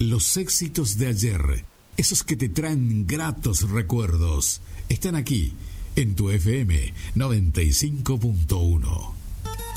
Los éxitos de ayer, esos que te traen gratos recuerdos, están aquí en tu FM 95.1.